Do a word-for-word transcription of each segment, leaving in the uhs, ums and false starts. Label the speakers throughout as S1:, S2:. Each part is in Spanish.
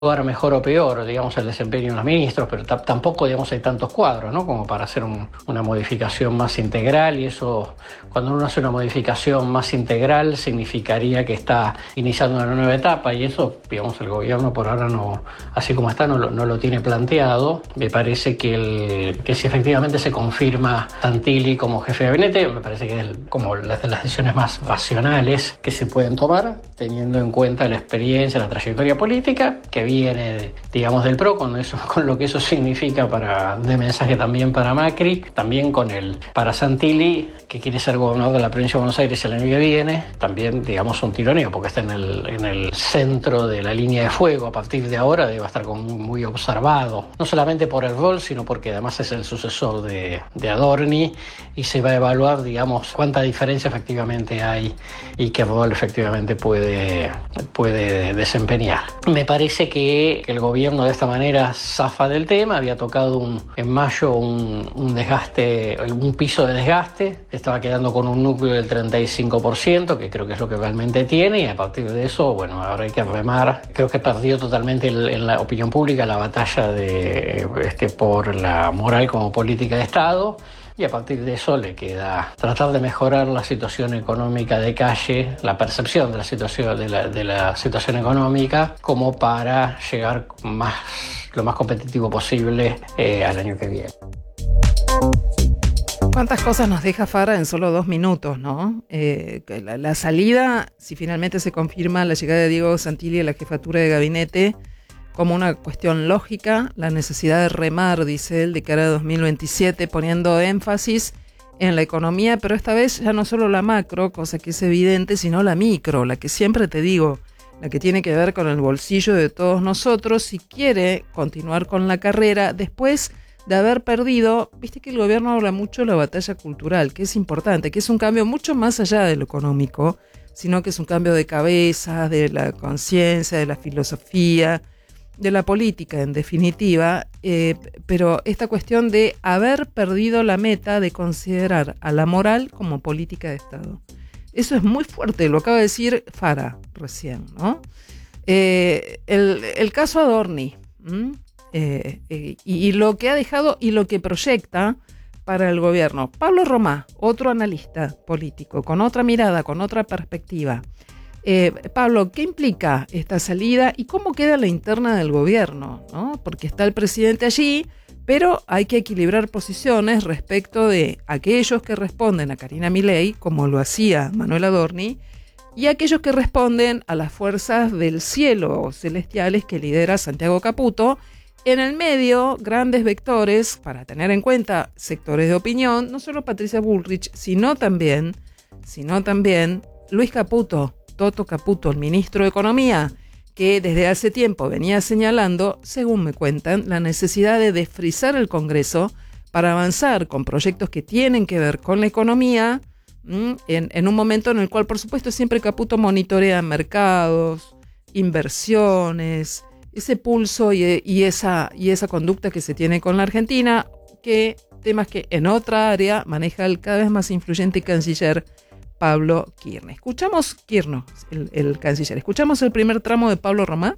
S1: lugar mejor o peor, digamos, el desempeño de los ministros, pero t- tampoco, digamos, hay tantos cuadros, ¿no? Como para hacer un, una modificación más integral, y eso, cuando uno hace una modificación más integral, significaría que está iniciando una nueva etapa, y eso, digamos, el gobierno por ahora no, así como está, no lo, no lo tiene planteado. Me parece que, el, que si efectivamente se confirma Santilli como jefe de gabinete, me parece que es el, como las de las decisiones más racionales que se pueden tomar, teniendo en cuenta la experiencia, la trayectoria política, que viene, digamos, del P R O, con, eso, con lo que eso significa para, de mensaje también para Macri, también con el, para Santilli, que quiere ser gobernador de la provincia de Buenos Aires el año que viene, también, digamos, un tironeo, porque está en el, en el centro de la línea de fuego. A partir de ahora debe estar como muy observado, no solamente por el rol, sino porque además es el sucesor de, de Adorni, y se va a evaluar, digamos, cuánta diferencia efectivamente hay y qué rol efectivamente puede, puede desempeñar. Me parece que que el gobierno de esta manera zafa del tema. Había tocado un, en mayo un, un desgaste, un piso de desgaste, estaba quedando con un núcleo del treinta y cinco por ciento, que creo que es lo que realmente tiene, y a partir de eso, bueno, ahora hay que remar. Creo que perdió totalmente el, en la opinión pública la batalla de, este, por la moral como política de Estado. Y a partir de eso le queda tratar de mejorar la situación económica de calle, la percepción de la situación, de la, de la situación económica, como para llegar más, lo más competitivo posible eh, al año que viene.
S2: ¿Cuántas cosas nos deja Fara en solo dos minutos, no? Eh, la, la salida, si finalmente se confirma la llegada de Diego Santilli a la jefatura de gabinete, como una cuestión lógica, la necesidad de remar, dice él, de cara a dos mil veintisiete, poniendo énfasis en la economía, pero esta vez ya no solo la macro, cosa que es evidente, sino la micro, la que siempre te digo, la que tiene que ver con el bolsillo de todos nosotros, si quiere continuar con la carrera después de haber perdido. Viste que el gobierno habla mucho de la batalla cultural, que es importante, que es un cambio mucho más allá de lo económico, sino que es un cambio de cabeza, de la conciencia, de la filosofía, de la política en definitiva, eh, pero esta cuestión de haber perdido la meta de considerar a la moral como política de Estado. Eso es muy fuerte, lo acaba de decir Fara recién, ¿no? Eh, el, el caso Adorni, eh, eh, y, y lo que ha dejado y lo que proyecta para el gobierno. Pablo Romá, otro analista político, con otra mirada, con otra perspectiva. Eh, Pablo, ¿qué implica esta salida y cómo queda la interna del gobierno, ¿no? Porque está el presidente allí, pero hay que equilibrar posiciones respecto de aquellos que responden a Karina Milei, como lo hacía Manuel Adorni, y aquellos que responden a las fuerzas del cielo celestiales que lidera Santiago Caputo. En el medio, grandes vectores para tener en cuenta sectores de opinión, no solo Patricia Bullrich, sino también, sino también Luis Caputo, Toto Caputo, el ministro de Economía, que desde hace tiempo venía señalando, según me cuentan, la necesidad de desfrizar el Congreso para avanzar con proyectos que tienen que ver con la economía, en, en un momento en el cual, por supuesto, siempre Caputo monitorea mercados, inversiones, ese pulso y, y, esa, y esa conducta que se tiene con la Argentina, que temas que en otra área maneja el cada vez más influyente canciller Pablo Kirchner. Escuchamos Kirchner, el, el canciller. Escuchamos el primer tramo de Pablo Romá.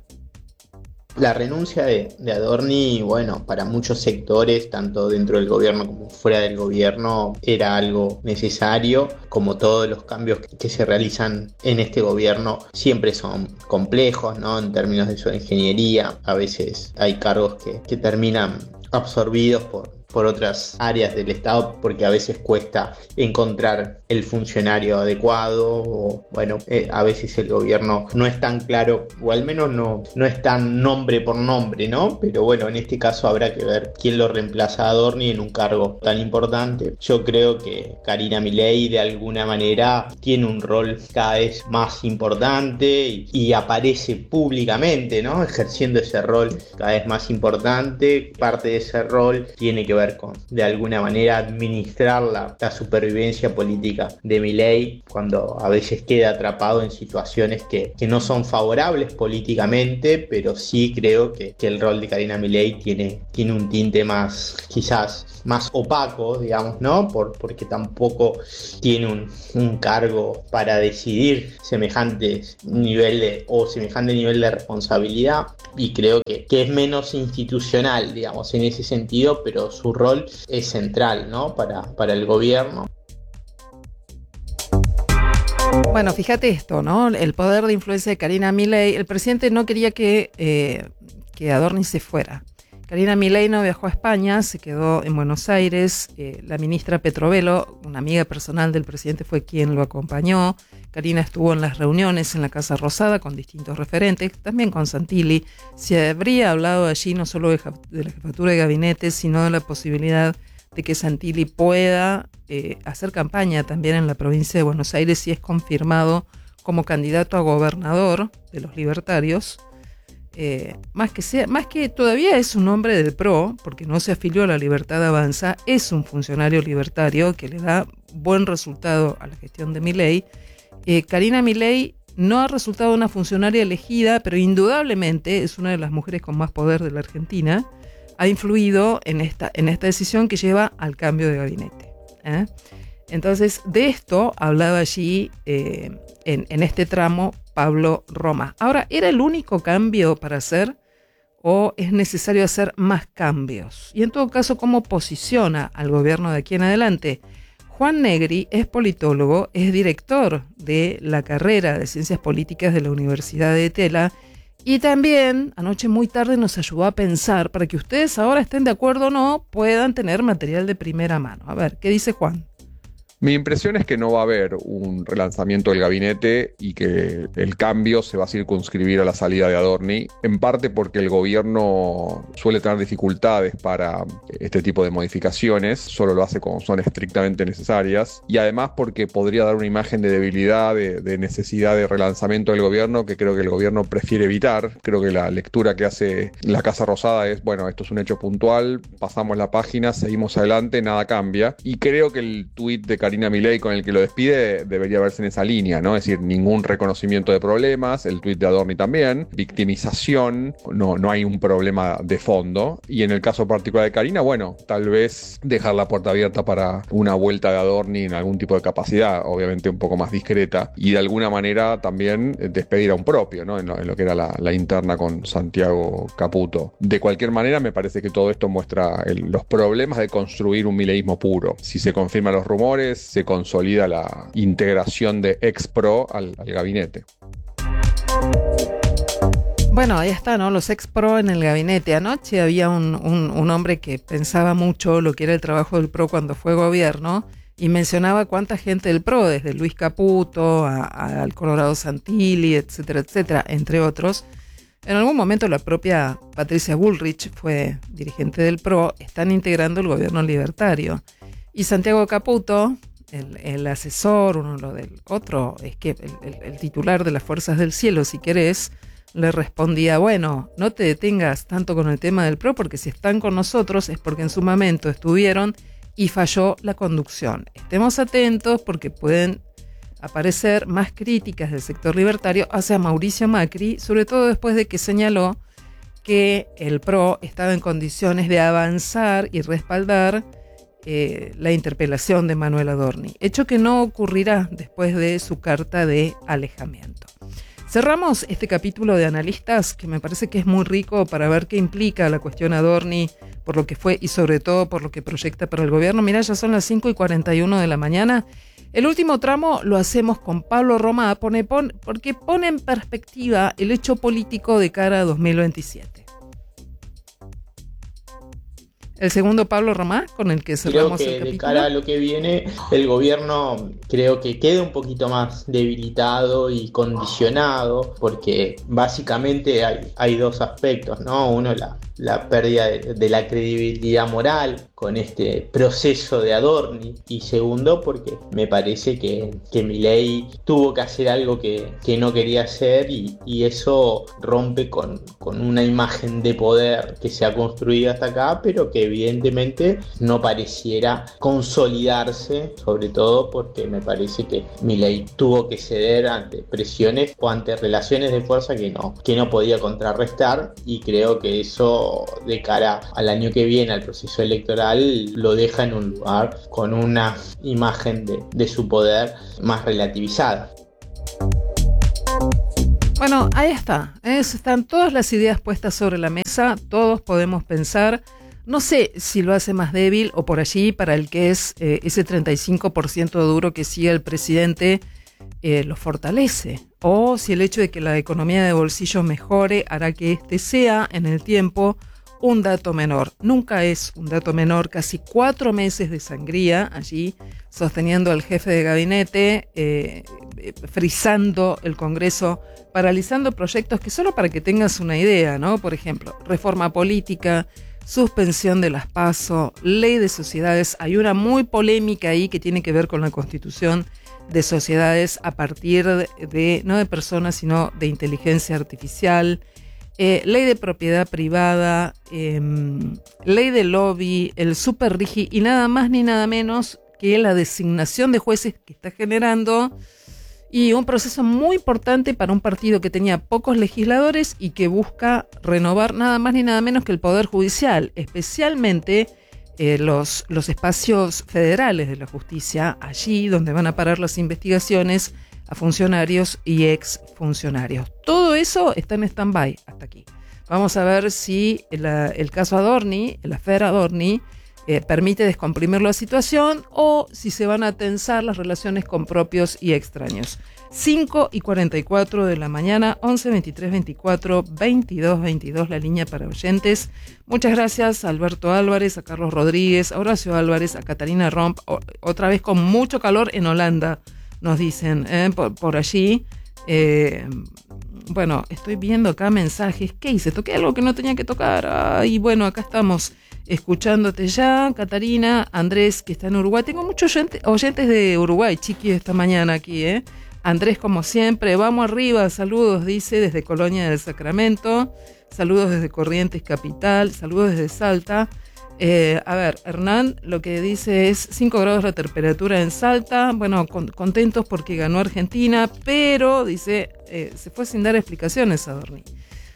S3: La renuncia de, de Adorni, bueno, para muchos sectores, tanto dentro del gobierno como fuera del gobierno, era algo necesario. Como todos los cambios que, que se realizan en este gobierno, siempre son complejos, ¿no? En términos de su ingeniería, a veces hay cargos que, que terminan absorbidos por, por otras áreas del Estado, porque a veces cuesta encontrar el funcionario adecuado, o bueno, eh, a veces el gobierno no es tan claro, o al menos no, no es tan nombre por nombre, ¿no? Pero bueno, en este caso habrá que ver quién lo reemplaza a Adorni en un cargo tan importante. Yo creo que Karina Milei de alguna manera tiene un rol cada vez más importante y, y aparece públicamente, ¿no? Ejerciendo ese rol cada vez más importante. Parte de ese rol tiene que ver ver con, de alguna manera, administrar la, la supervivencia política de Milei, cuando a veces queda atrapado en situaciones que, que no son favorables políticamente, pero sí creo que, que el rol de Karina Milei tiene, tiene un tinte más, quizás, más opaco, digamos, ¿no? Por, porque tampoco tiene un, un cargo para decidir semejantes niveles o semejante nivel de responsabilidad, y creo que, que es menos institucional, digamos, en ese sentido, pero su rol es central, ¿no? Para, para el gobierno.
S2: Bueno, fíjate esto, ¿no? El poder de influencia de Karina Milei. El presidente no quería que, eh, que Adorni se fuera. Karina Milei no viajó a España, se quedó en Buenos Aires. Eh, la ministra Petrovelo, una amiga personal del presidente, fue quien lo acompañó. Karina estuvo en las reuniones en la Casa Rosada con distintos referentes, también con Santilli. Se habría hablado allí no solo de, de la jefatura de gabinete, sino de la posibilidad de que Santilli pueda eh, hacer campaña también en la provincia de Buenos Aires si es confirmado como candidato a gobernador de los libertarios. Eh, más que sea, más que todavía es un hombre del P R O, porque no se afilió a la Libertad Avanza, es un funcionario libertario que le da buen resultado a la gestión de Milei. Eh, Karina Milei no ha resultado una funcionaria elegida, pero indudablemente es una de las mujeres con más poder de la Argentina. Ha influido en esta, en esta decisión que lleva al cambio de gabinete. ¿eh? Entonces, de esto hablaba allí eh, en, en este tramo Pablo Roma. Ahora, ¿era el único cambio para hacer o es necesario hacer más cambios? Y en todo caso, ¿cómo posiciona al gobierno de aquí en adelante? Juan Negri es politólogo, es director de la carrera de Ciencias Políticas de la Universidad de Tela y también anoche muy tarde nos ayudó a pensar para que ustedes ahora estén de acuerdo o no, puedan tener material de primera mano. A ver, ¿qué dice Juan?
S4: Mi impresión es que no va a haber un relanzamiento del gabinete y que el cambio se va a circunscribir a la salida de Adorni, en parte porque el gobierno suele tener dificultades para este tipo de modificaciones, solo lo hace cuando son estrictamente necesarias, y además porque podría dar una imagen de debilidad, de, de necesidad de relanzamiento del gobierno que creo que el gobierno prefiere evitar. Creo que la lectura que hace la Casa Rosada es, bueno, esto es un hecho puntual, pasamos la página, seguimos adelante, nada cambia, y creo que el tuit de Karina Milei con el que lo despide debería verse en esa línea, ¿no? Es decir, ningún reconocimiento de problemas, el tuit de Adorni también, victimización, no, no hay un problema de fondo, y en el caso particular de Karina, bueno, tal vez dejar la puerta abierta para una vuelta de Adorni en algún tipo de capacidad, obviamente un poco más discreta, y de alguna manera también despedir a un propio, ¿no? En lo, en lo que era la, la interna con Santiago Caputo. De cualquier manera, me parece que todo esto muestra el, los problemas de construir un mileísmo puro. Si se confirman los rumores, se consolida la integración de ex-P R O al, al gabinete.
S2: Bueno, ahí está, ¿no? Los ex-P R O en el gabinete. Anoche había un, un, un hombre que pensaba mucho lo que era el trabajo del P R O cuando fue gobierno y mencionaba cuánta gente del P R O, desde Luis Caputo a, a, al Colorado Santilli, etcétera, etcétera, entre otros. En algún momento la propia Patricia Bullrich fue dirigente del P R O, están integrando el gobierno libertario. Y Santiago Caputo, el, el asesor, uno lo del otro, es que el, el, el titular de las Fuerzas del Cielo, si querés, le respondía, bueno, no te detengas tanto con el tema del P R O, porque si están con nosotros es porque en su momento estuvieron y falló la conducción. Estemos atentos porque pueden aparecer más críticas del sector libertario hacia Mauricio Macri, sobre todo después de que señaló que el P R O estaba en condiciones de avanzar y respaldar Eh, la interpelación de Manuel Adorni, hecho que no ocurrirá después de su carta de alejamiento. Cerramos este capítulo de Analistas, que me parece que es muy rico para ver qué implica la cuestión Adorni, por lo que fue y sobre todo por lo que proyecta para el gobierno. Mirá, ya son las cinco y cuarenta y uno de la mañana. El último tramo lo hacemos con Pablo Roma, pone, pon, porque pone en perspectiva el hecho político de cara a dos mil veintisiete. El segundo, Pablo Romá, con el que cerramos
S3: el capítulo. Creo que
S2: el
S3: de cara a lo que viene, el gobierno creo que queda un poquito más debilitado y condicionado, porque básicamente hay, hay dos aspectos, ¿no? Uno, la, la pérdida de, de la credibilidad moral con este proceso de Adorni, y segundo porque me parece que, que Milei tuvo que hacer algo que, que no quería hacer y, y eso rompe con, con una imagen de poder que se ha construido hasta acá, pero que evidentemente no pareciera consolidarse, sobre todo porque me parece que Milei tuvo que ceder ante presiones o ante relaciones de fuerza que no, que no podía contrarrestar, y creo que eso de cara al año que viene, al proceso electoral, lo deja en un lugar con una imagen de, de su poder más relativizada.
S2: Bueno, ahí está. Es, están todas las ideas puestas sobre la mesa. Todos podemos pensar. No sé si lo hace más débil o por allí para el que es eh, ese treinta y cinco por ciento duro que sigue el presidente eh, lo fortalece. O si el hecho de que la economía de bolsillo mejore hará que este sea en el tiempo un dato menor. Nunca es un dato menor, casi cuatro meses de sangría allí, sosteniendo al jefe de gabinete, eh, eh, frizando el Congreso, paralizando proyectos que solo para que tengas una idea, ¿no? Por ejemplo, reforma política, suspensión de las PASO, ley de sociedades. Hay una muy polémica ahí que tiene que ver con la constitución de sociedades a partir de, de no de personas, sino de inteligencia artificial. Eh, ley de propiedad privada, eh, ley de lobby, el super rigi y nada más ni nada menos que la designación de jueces que está generando, y un proceso muy importante para un partido que tenía pocos legisladores y que busca renovar nada más ni nada menos que el Poder Judicial, especialmente eh, los, los espacios federales de la justicia, allí donde van a parar las investigaciones a funcionarios y ex funcionarios. Todo eso está en stand-by hasta aquí. Vamos a ver si el, el caso Adorni, el affair Adorni, eh, permite descomprimir la situación o si se van a tensar las relaciones con propios y extraños. cinco y cuarenta y cuatro de la mañana, once, veintitrés, veinticuatro, veintidós, veintidós, la línea para oyentes. Muchas gracias a Alberto Álvarez, a Carlos Rodríguez, a Horacio Álvarez, a Catarina Romp, o, otra vez con mucho calor en Holanda, nos dicen, eh, por, por allí. Eh, bueno, estoy viendo acá mensajes. ¿Qué hice? Toqué algo que no tenía que tocar. Y bueno, acá estamos escuchándote ya, Catarina, Andrés, que está en Uruguay. Tengo muchos oyentes, oyentes de Uruguay, chiqui, esta mañana aquí, ¿eh? Andrés, como siempre, vamos arriba, saludos, dice, desde Colonia del Sacramento, saludos desde Corrientes Capital, saludos desde Salta. Eh, a ver, Hernán lo que dice es cinco grados la temperatura en Salta. Bueno, con, contentos porque ganó Argentina, pero dice, eh, se fue sin dar explicaciones a Adorni.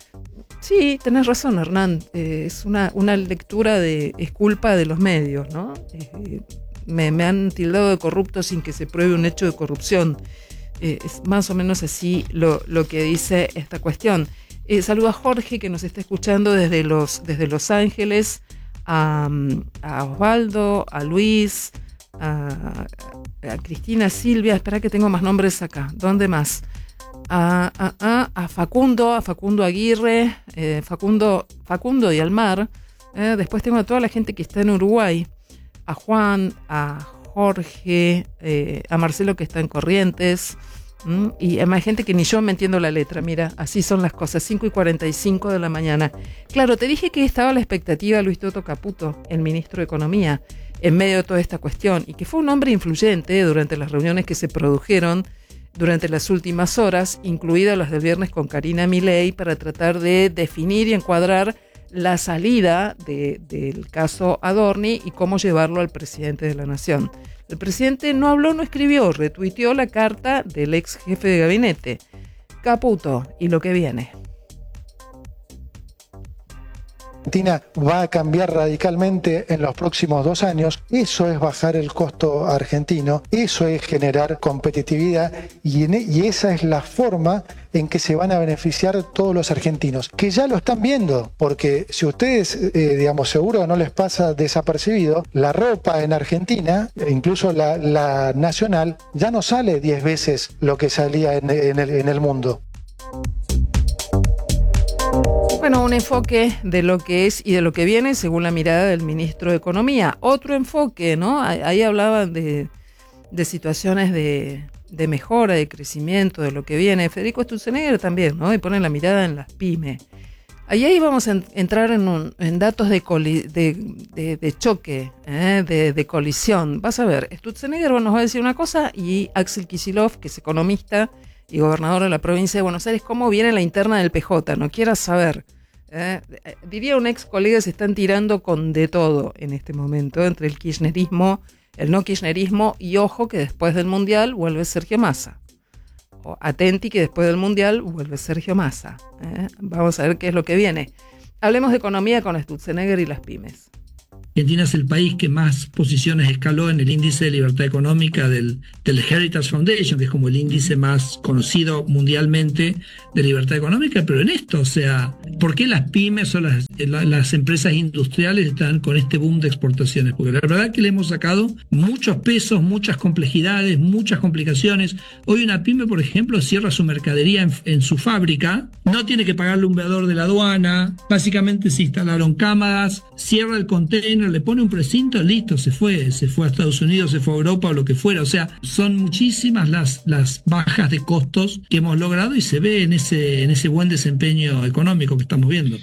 S2: Sí, tenés razón, Hernán. Eh, es una, una lectura de, es culpa de los medios, ¿no? Eh, me, me han tildado de corrupto sin que se pruebe un hecho de corrupción. Eh, es más o menos así lo, lo que dice esta cuestión. Eh, saludo a Jorge, que nos está escuchando desde Los, desde Los Ángeles. A, a Osvaldo, a Luis, a, a Cristina, Silvia, espera que tengo más nombres acá, ¿dónde más? A, a, a, a Facundo, a Facundo Aguirre, eh, Facundo, Facundo y Almar, eh, después tengo a toda la gente que está en Uruguay, a Juan, a Jorge, eh, a Marcelo que está en Corrientes, ¿m? Y además hay gente que ni yo me entiendo la letra. Mira, así son las cosas. Cinco y cuarenta y cinco de la mañana. Claro, te dije que estaba la expectativa de Luis Toto Caputo, el ministro de Economía, en medio de toda esta cuestión, y que fue un hombre influyente durante las reuniones que se produjeron durante las últimas horas, incluidas las del viernes con Karina Milei, para tratar de definir y encuadrar la salida de, del caso Adorni y cómo llevarlo al presidente de la Nación. El presidente no habló, no escribió, retuiteó la carta del ex jefe de gabinete, Caputo, y lo que viene.
S5: Argentina va a cambiar radicalmente en los próximos dos años. Eso es bajar el costo argentino, eso es generar competitividad y, en, y esa es la forma en que se van a beneficiar todos los argentinos, que ya lo están viendo, porque si ustedes, eh, digamos, seguro no les pasa desapercibido, la ropa en Argentina, incluso la, la nacional, ya no sale diez veces lo que salía en, en, el, en el mundo.
S2: Bueno, un enfoque de lo que es y de lo que viene según la mirada del ministro de Economía. Otro enfoque, ¿no? Ahí hablaban de, de situaciones de, de mejora, de crecimiento, de lo que viene. Federico Sturzenegger también, ¿no? Y ponen la mirada en las pymes. Ahí, ahí vamos a en, entrar en, un, en datos de, coli, de, de, de choque, ¿eh? de, de colisión. Vas a ver, Sturzenegger nos va a decir una cosa y Axel Kicillof, que es economista y gobernador de la provincia de Buenos Aires, cómo viene la interna del P J, no quieras saber. ¿eh? Diría un ex colega, se están tirando con de todo en este momento, entre el kirchnerismo, el no kirchnerismo, y ojo que después del Mundial vuelve Sergio Massa. Atenti que después del Mundial vuelve Sergio Massa. ¿eh? Vamos a ver qué es lo que viene. Hablemos de economía con Sturzenegger y las pymes.
S6: Argentina es el país que más posiciones escaló en el índice de libertad económica del, del Heritage Foundation, que es como el índice más conocido mundialmente de libertad económica, pero en esto, o sea, ¿por qué las pymes o las, las empresas industriales están con este boom de exportaciones? Porque la verdad es que le hemos sacado muchos pesos, muchas complejidades, muchas complicaciones. Hoy una pyme, por ejemplo, cierra su mercadería en, en su fábrica, no tiene que pagarle un veador de la aduana, básicamente se instalaron cámaras, cierra el container, le pone un precinto, listo, se fue, se fue a Estados Unidos, se fue a Europa o lo que fuera. O sea, son muchísimas las, las bajas de costos que hemos logrado y se ve en ese, en ese buen desempeño económico que estamos viendo.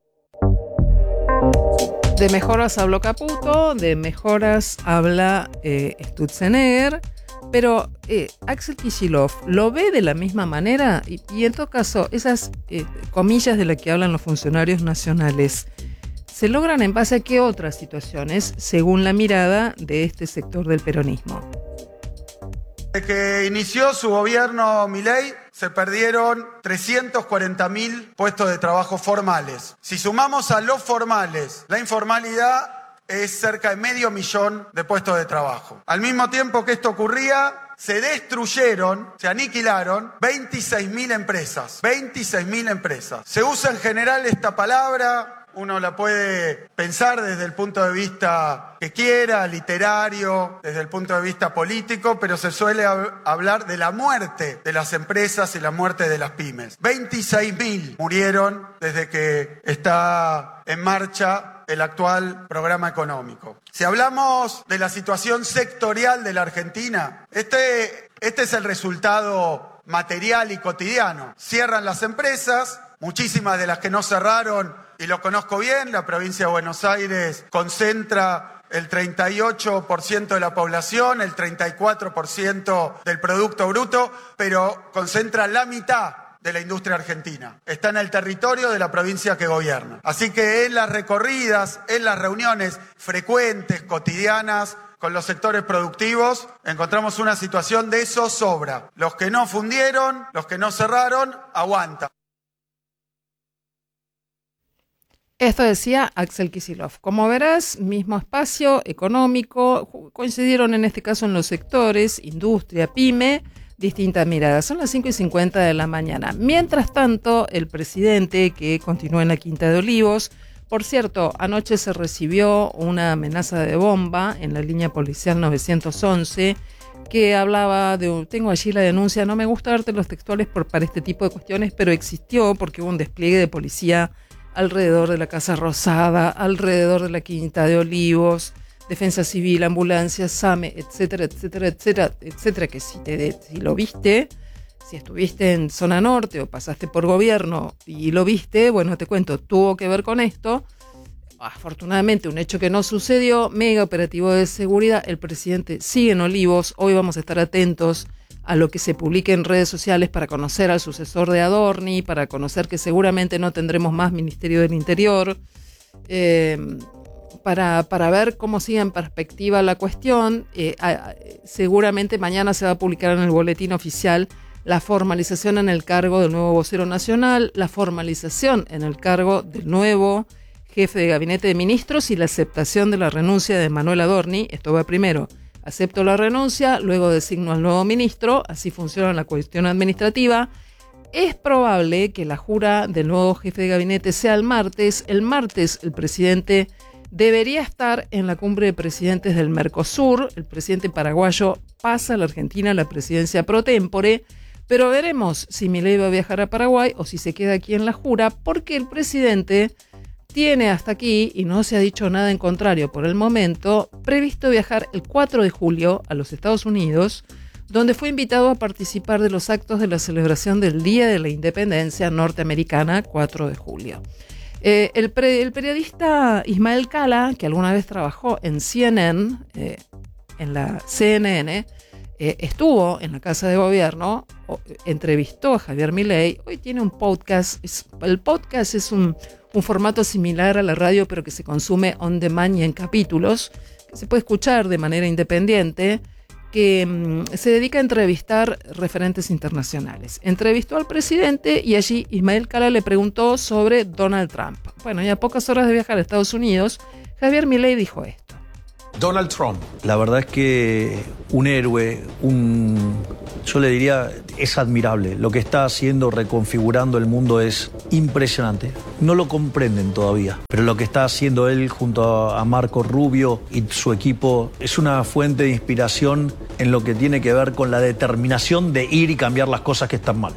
S2: De mejoras habló Caputo, de mejoras habla eh, Sturzenegger, pero eh, Axel Kicillof lo ve de la misma manera y, y en todo caso, esas eh, comillas de las que hablan los funcionarios nacionales, ¿se logran en base a qué otras situaciones, según la mirada de este sector del peronismo?
S7: Desde que inició su gobierno Milei, se perdieron trescientos cuarenta mil puestos de trabajo formales. Si sumamos a los formales la informalidad, es cerca de medio millón de puestos de trabajo. Al mismo tiempo que esto ocurría, se destruyeron, se aniquilaron veintiséis mil empresas. veintiséis mil empresas. Se usa en general esta palabra. Uno la puede pensar desde el punto de vista que quiera, literario, desde el punto de vista político, pero se suele hab- hablar de la muerte de las empresas y la muerte de las pymes. veintiséis mil murieron desde que está en marcha el actual programa económico. Si hablamos de la situación sectorial de la Argentina, este, este es el resultado material y cotidiano. Cierran las empresas, muchísimas de las que no cerraron, y lo conozco bien, la provincia de Buenos Aires concentra el treinta y ocho por ciento de la población, el treinta y cuatro por ciento del Producto Bruto, pero concentra la mitad de la industria argentina. Está en el territorio de la provincia que gobierna. Así que en las recorridas, en las reuniones frecuentes, cotidianas, con los sectores productivos, encontramos una situación de zozobra. Los que no fundieron, los que no cerraron, aguantan.
S2: Esto decía Axel Kicillof. Como verás, mismo espacio económico, coincidieron en este caso en los sectores, industria, pyme, distintas miradas. Son las cinco y cincuenta de la mañana. Mientras tanto, el presidente, que continúa en la Quinta de Olivos, por cierto, anoche se recibió una amenaza de bomba en la línea policial novecientos once, que hablaba de, tengo allí la denuncia, no me gusta darte los textuales por, para este tipo de cuestiones, pero existió porque hubo un despliegue de policía alrededor de la Casa Rosada, alrededor de la Quinta de Olivos, Defensa Civil, ambulancias, SAME, etcétera, etcétera, etcétera, etcétera, que si, te, si lo viste, si estuviste en zona norte o pasaste por gobierno y lo viste, bueno, te cuento, tuvo que ver con esto. Afortunadamente, un hecho que no sucedió, mega operativo de seguridad, el presidente sigue en Olivos, hoy vamos a estar atentos a lo que se publique en redes sociales para conocer al sucesor de Adorni, para conocer que seguramente no tendremos más Ministerio del Interior, eh, para, para ver cómo sigue en perspectiva la cuestión. Eh, a, seguramente mañana se va a publicar en el boletín oficial la formalización en el cargo del nuevo vocero nacional, la formalización en el cargo del nuevo jefe de gabinete de ministros y la aceptación de la renuncia de Manuel Adorni. Esto va primero. Acepto la renuncia, luego designo al nuevo ministro, así funciona la cuestión administrativa. Es probable que la jura del nuevo jefe de gabinete sea el martes. El martes el presidente debería estar en la cumbre de presidentes del Mercosur. El presidente paraguayo pasa a la Argentina la presidencia pro tempore, pero veremos si Milei va a viajar a Paraguay o si se queda aquí en la jura, porque el presidente tiene hasta aquí, y no se ha dicho nada en contrario por el momento, previsto viajar el cuatro de julio a los Estados Unidos, donde fue invitado a participar de los actos de la celebración del Día de la Independencia Norteamericana, cuatro de julio. Eh, el, pre, el periodista Ismael Cala, que alguna vez trabajó en C N N, eh, en la C N N, eh, estuvo en la Casa de Gobierno, o, entrevistó a Javier Milei, hoy tiene un podcast. Es, el podcast es un, un formato similar a la radio, pero que se consume on demand y en capítulos, que se puede escuchar de manera independiente, que mmm, se dedica a entrevistar referentes internacionales. Entrevistó al presidente y allí Ismael Cala le preguntó sobre Donald Trump. Bueno, y a pocas horas de viajar a Estados Unidos, Javier Milei dijo esto.
S8: Donald Trump.
S9: La verdad es que un héroe, un, yo le diría, es admirable. Lo que está haciendo, reconfigurando el mundo, es impresionante. No lo comprenden todavía, pero lo que está haciendo él junto a Marco Rubio y su equipo es una fuente de inspiración en lo que tiene que ver con la determinación de ir y cambiar las cosas que están mal.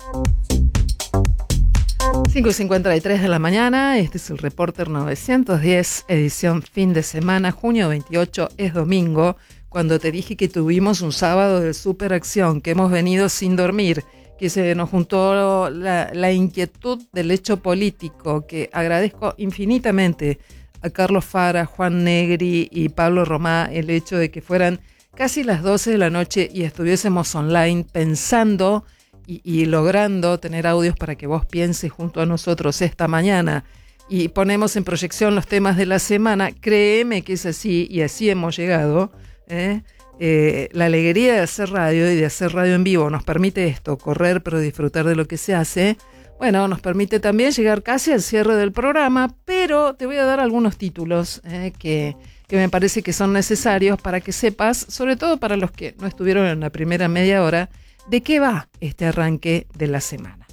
S2: cinco y cincuenta y tres de la mañana, este es el Reporter novecientos diez, edición fin de semana, junio veintiocho, es domingo, cuando te dije que tuvimos un sábado de superacción, que hemos venido sin dormir, que se nos juntó la, la inquietud del hecho político, que agradezco infinitamente a Carlos Fara, Juan Negri y Pablo Romá el hecho de que fueran casi las doce de la noche y estuviésemos online pensando Y, y logrando tener audios para que vos pienses junto a nosotros esta mañana y ponemos en proyección los temas de la semana. Créeme que es así y así hemos llegado. ¿eh? Eh, la alegría de hacer radio y de hacer radio en vivo nos permite esto, correr pero disfrutar de lo que se hace. Bueno, nos permite también llegar casi al cierre del programa, pero te voy a dar algunos títulos ¿eh? que, que me parece que son necesarios para que sepas, sobre todo para los que no estuvieron en la primera media hora, ¿de qué va este arranque de la semana?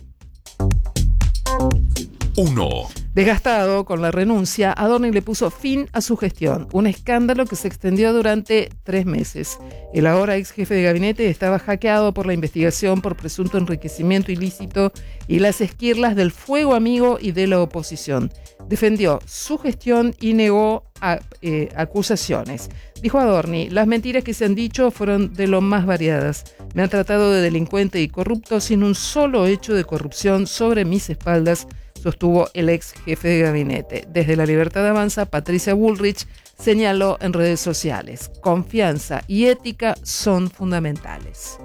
S8: uno.
S2: Desgastado con la renuncia, Adorni le puso fin a su gestión, un escándalo que se extendió durante tres meses. El ahora ex jefe de gabinete estaba hackeado por la investigación por presunto enriquecimiento ilícito y las esquirlas del fuego amigo y de la oposición. Defendió su gestión y negó a, eh, acusaciones. Dijo Adorni, las mentiras que se han dicho fueron de lo más variadas. Me han tratado de delincuente y corrupto sin un solo hecho de corrupción sobre mis espaldas, sostuvo el ex jefe de gabinete. Desde La Libertad Avanza, Patricia Bullrich señaló en redes sociales, confianza y ética son fundamentales.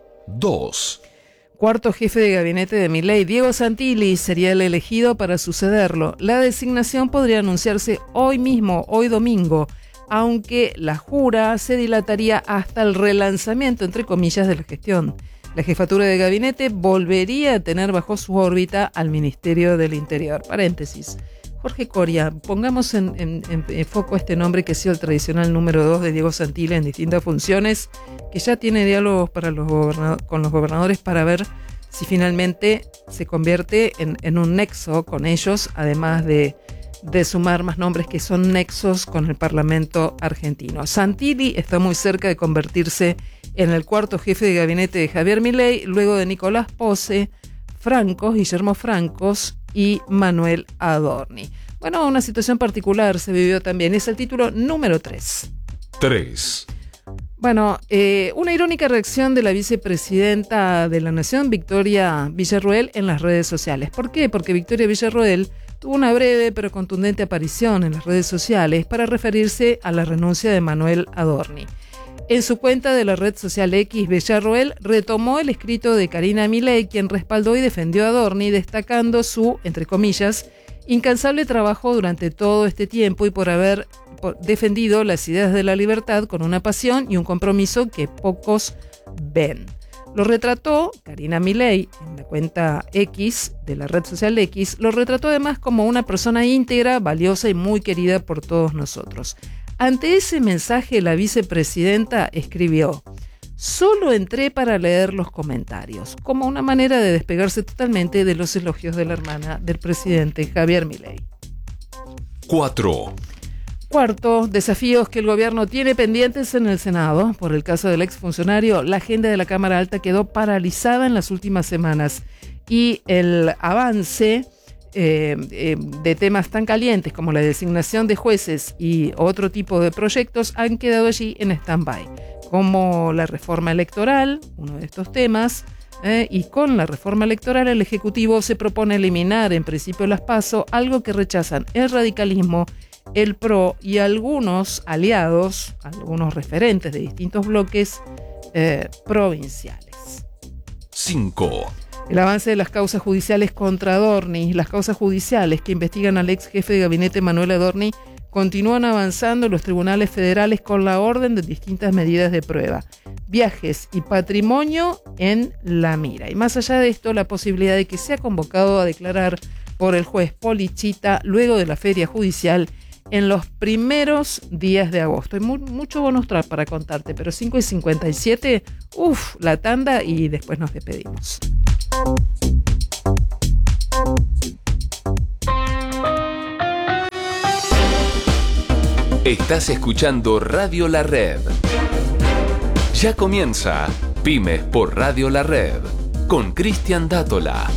S8: dos.
S2: Cuarto jefe de gabinete de Milei, Diego Santilli, sería el elegido para sucederlo. La designación podría anunciarse hoy mismo, hoy domingo, aunque la jura se dilataría hasta el relanzamiento, entre comillas, de la gestión. La jefatura de gabinete volvería a tener bajo su órbita al Ministerio del Interior. Paréntesis. Jorge Coria, pongamos en, en, en, en foco este nombre que ha sido el tradicional número dos de Diego Santilli en distintas funciones, que ya tiene diálogos para los gobernador, con los gobernadores para ver si finalmente se convierte en, en un nexo con ellos, además de, de sumar más nombres que son nexos con el Parlamento argentino. Santilli está muy cerca de convertirse en el cuarto jefe de gabinete de Javier Milei, luego de Nicolás Pose, Francos, Guillermo Francos y Manuel Adorni. Bueno, una situación particular se vivió también, es el título número tres.
S8: tres.
S2: Bueno, eh, una irónica reacción de la vicepresidenta de la Nación, Victoria Villarroel, en las redes sociales. ¿Por qué? Porque Victoria Villarroel tuvo una breve pero contundente aparición en las redes sociales para referirse a la renuncia de Manuel Adorni. En su cuenta de la red social X, Villarroel retomó el escrito de Karina Milei, quien respaldó y defendió a Adorni, destacando su, entre comillas, incansable trabajo durante todo este tiempo y por haber por, defendido las ideas de la libertad con una pasión y un compromiso que pocos ven. Lo retrató Karina Milei en la cuenta X de la red social X, lo retrató además como una persona íntegra, valiosa y muy querida por todos nosotros. Ante ese mensaje, la vicepresidenta escribió: solo entré para leer los comentarios, como una manera de despegarse totalmente de los elogios de la hermana del presidente Javier Milei.
S8: cuatro.
S2: Cuarto, desafíos que el gobierno tiene pendientes en el Senado. Por el caso del exfuncionario, la agenda de la Cámara Alta quedó paralizada en las últimas semanas y el avance Eh, eh, de temas tan calientes como la designación de jueces y otro tipo de proyectos han quedado allí en stand-by, como la reforma electoral, uno de estos temas, ¿eh? Y con la reforma electoral el Ejecutivo se propone eliminar en principio las PASO, algo que rechazan el radicalismo, el P R O y algunos aliados, algunos referentes de distintos bloques eh, provinciales.
S8: cinco.
S2: El avance de las causas judiciales contra Adorni. Las causas judiciales que investigan al ex jefe de gabinete Manuel Adorni continúan avanzando en los tribunales federales con la orden de distintas medidas de prueba, viajes y patrimonio en la mira. Y más allá de esto, la posibilidad de que sea convocado a declarar por el juez Polichita luego de la feria judicial en los primeros días de agosto. Hay mu- mucho bonus track para contarte, pero cinco y cincuenta y siete, uff, la tanda y después nos despedimos.
S8: Estás escuchando Radio La Red. Ya comienza Pymes por Radio La Red con Cristian Dátola.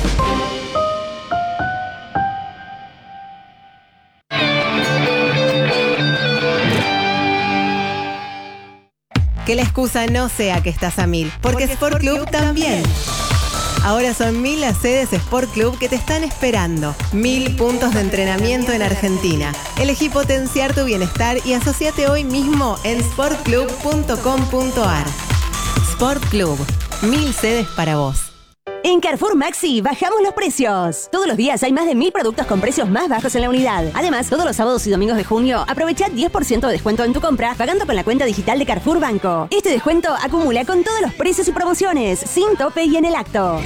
S10: Que la excusa no sea que estás a mil, porque Sport Club también. Ahora son mil las sedes Sport Club que te están esperando. Mil puntos de entrenamiento en Argentina. Elegí potenciar tu bienestar y asociate hoy mismo en sport club punto com punto a r. Sport Club. Mil sedes para vos.
S11: En Carrefour Maxi bajamos los precios. Todos los días hay más de mil productos con precios más bajos en la unidad. Además, todos los sábados y domingos de junio, aprovecha diez por ciento de descuento en tu compra pagando con la cuenta digital de Carrefour Banco. Este descuento acumula con todos los precios y promociones, sin tope y en el acto.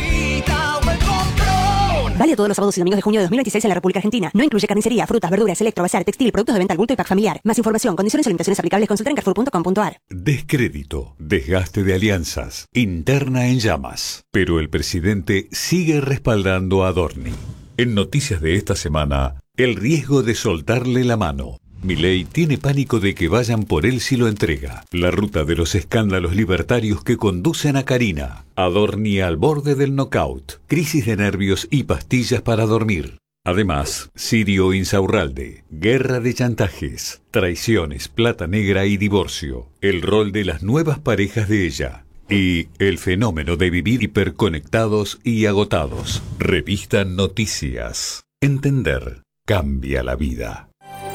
S11: Vale todos los sábados y domingos de junio de dos mil veintiséis en la República Argentina. No incluye carnicería, frutas, verduras, electro, bazar, textil, productos de venta al bulto y pack familiar. Más información, condiciones y limitaciones aplicables, consulta en carrefour punto com punto a r.
S12: Descrédito, desgaste de alianzas, interna en llamas. Pero el presidente sigue respaldando a Adorni. En noticias de esta semana, el riesgo de soltarle la mano. Milei tiene pánico de que vayan por él si lo entrega. La ruta de los escándalos libertarios que conducen a Carina. Adorni al borde del knockout. Crisis de nervios y pastillas para dormir. Además, Sirio Insaurralde, guerra de chantajes, traiciones, plata negra y divorcio. El rol de las nuevas parejas de ella. Y el fenómeno de vivir hiperconectados y agotados. Revista Noticias. Entender cambia la vida.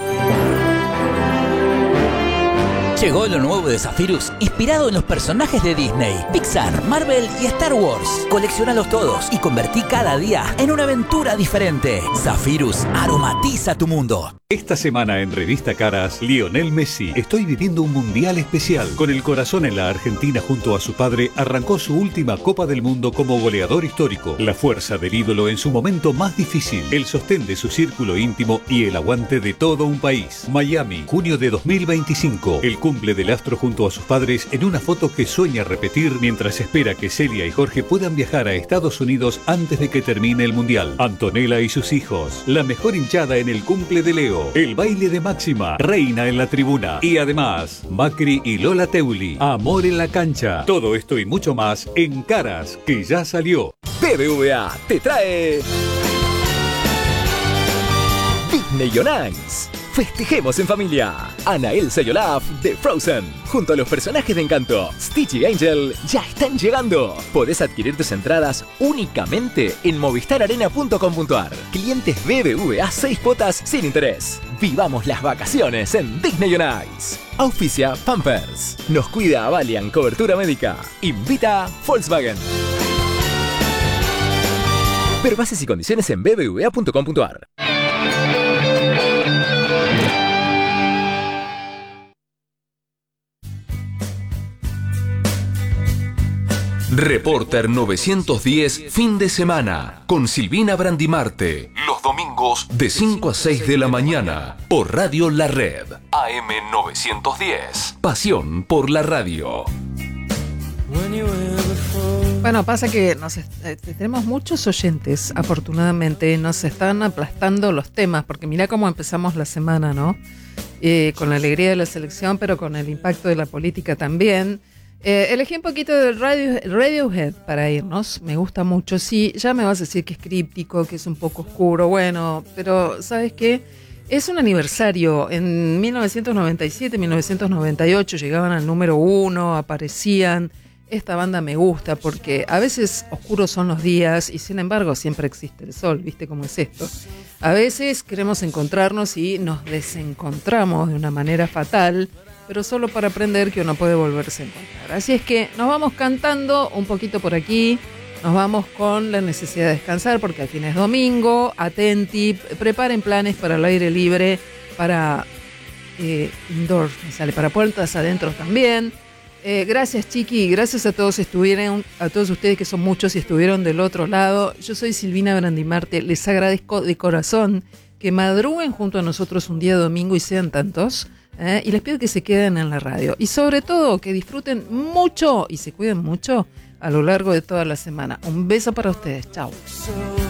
S13: Llegó lo nuevo de Zephyrus, inspirado en los personajes de Disney, Pixar, Marvel y Star Wars. Colecciónalos todos y convertí cada día en una aventura diferente. Zephyrus aromatiza tu mundo.
S12: Esta semana en Revista Caras, Lionel Messi. Estoy viviendo un mundial especial. Con el corazón en la Argentina junto a su padre, arrancó su última Copa del Mundo como goleador histórico. La fuerza del ídolo en su momento más difícil, el sostén de su círculo íntimo y el aguante de todo un país. Miami, junio de dos mil veinticinco. El cumple del astro junto a sus padres en una foto que sueña repetir mientras espera que Celia y Jorge puedan viajar a Estados Unidos antes de que termine el mundial. Antonella y sus hijos. La mejor hinchada en el cumple de Leo. El baile de Máxima, reina en la tribuna. Y además, Macri y Lola Teuli, amor en la cancha. Todo esto y mucho más en Caras, que ya salió.
S14: B B V A te trae Disney on Ice. Festejemos en familia. Anna, Elsa y Olaf de Frozen, junto a los personajes de Encanto, Stitch y Angel, ya están llegando. Podés adquirir tus entradas únicamente en movistar arena punto com punto a r. Clientes B B V A seis cuotas sin interés. Vivamos las vacaciones en Disney on Ice. Auspicia Pampers. Nos cuida Valiant Cobertura Médica. Invita Volkswagen. Ver bases y condiciones en b b v a punto com punto a r.
S8: Reporter novecientos diez, fin de semana, con Silvina Brandimarte. Los domingos de cinco a seis de la mañana, por Radio La Red. A M novecientos diez. Pasión por la radio.
S2: Bueno, pasa que nos eh, tenemos muchos oyentes, afortunadamente. Nos están aplastando los temas, porque mira cómo empezamos la semana, ¿no? Eh, con la alegría de la selección, pero con el impacto de la política también. Eh, elegí un poquito de Radio, Radiohead para irnos, me gusta mucho. Sí, ya me vas a decir que es críptico, que es un poco oscuro, bueno, pero ¿sabes qué? Es un aniversario. En mil novecientos noventa y siete, mil novecientos noventa y ocho llegaban al número uno, aparecían esta banda me gusta porque a veces oscuros son los días y sin embargo siempre existe el sol, ¿viste cómo es esto? A veces queremos encontrarnos y nos desencontramos de una manera fatal, pero solo para aprender que uno puede volverse a encontrar. Así es que nos vamos cantando un poquito por aquí, nos vamos con la necesidad de descansar porque al fin es domingo, atenti, preparen planes para el aire libre, para eh, indoor, me sale, para puertas adentro también. Eh, gracias Chiqui, gracias a todos estuvieron, a todos ustedes que son muchos y estuvieron del otro lado. Yo soy Silvina Brandimarte, les agradezco de corazón que madruguen junto a nosotros un día domingo y sean tantos, eh, y les pido que se queden en la radio y sobre todo que disfruten mucho y se cuiden mucho a lo largo de toda la semana. Un beso para ustedes, chao.